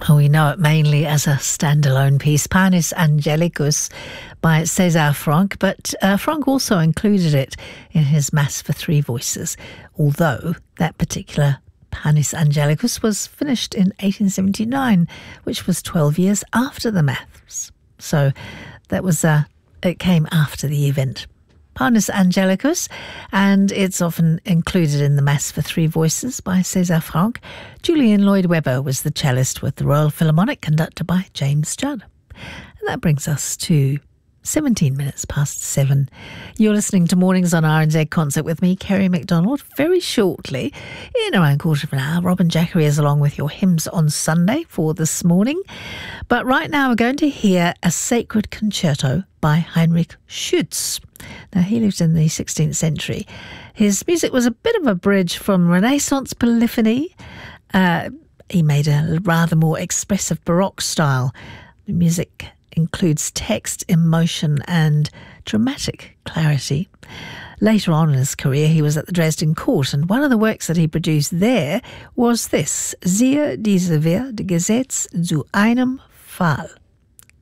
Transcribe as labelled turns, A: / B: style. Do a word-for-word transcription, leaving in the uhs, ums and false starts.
A: We know it mainly as a standalone piece, Panis Angelicus by César Franck, but uh, Franck also included it in his Mass for Three Voices, although that particular Panis Angelicus was finished in eighteen seventy-nine, which was twelve years after the Mass. So that was, uh, it came after the event. Panis Angelicus, and it's often included in the Mass for Three Voices by César Franck. Julian Lloyd-Webber was the cellist with the Royal Philharmonic, conducted by James Judd. And that brings us to seventeen minutes past seven. You're listening to Mornings on R N Z Concert with me, Kerry MacDonald. Very shortly, in around a quarter of an hour, Robin Jackery is along with your hymns on Sunday for this morning. But right now we're going to hear a sacred concerto by Heinrich Schütz. Now, he lived in the sixteenth century. His music was a bit of a bridge from Renaissance polyphony. Uh, he made a rather more expressive Baroque style. The music includes text, emotion and dramatic clarity. Later on in his career, he was at the Dresden Court, and one of the works that he produced there was this, Siehe diese Wehr, Gesetz zu einem Fall.